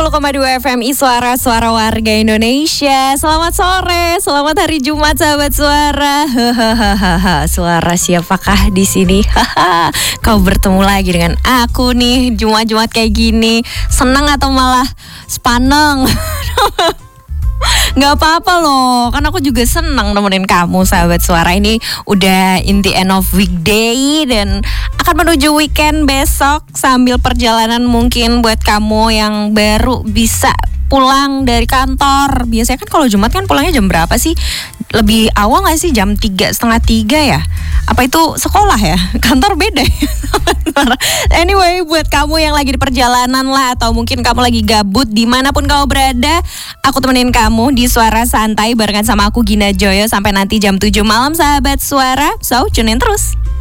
107,2 FMI Suara Warga Indonesia. Selamat sore, selamat hari Jumat sahabat Suara. Suara siapakah di sini? Kau bertemu lagi dengan aku nih Jumat-Jumat kayak gini. Senang atau malah sepaneng? Gak apa-apa loh, kan aku juga senang nemenin kamu sahabat Suara. Ini udah in the end of weekday dan akan menuju weekend besok. Sambil perjalanan mungkin buat kamu yang baru bisa pulang dari kantor. Biasanya kan kalau Jumat kan pulangnya jam berapa sih? Lebih awal gak sih? Jam 3, setengah 3 ya? Apa itu sekolah ya? Kantor beda ya? Anyway, buat kamu yang lagi di perjalanan lah, atau mungkin kamu lagi gabut dimanapun kamu berada, aku temenin kamu di Suara Santai barengan sama aku Gina Joyo sampai nanti jam 7 malam sahabat Suara. So, tune in terus.